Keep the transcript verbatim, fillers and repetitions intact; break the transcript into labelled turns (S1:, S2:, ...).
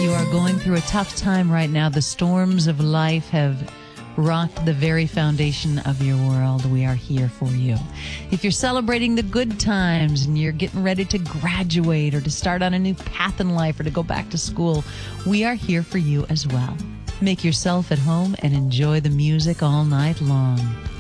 S1: you are going through a tough time right now, the storms of life have rocked the very foundation of your world, we are here for you. If you're celebrating the good times and you're getting ready to graduate or to start on a new path in life or to go back to school, we are here for you as well. Make yourself at home and enjoy the music all night long.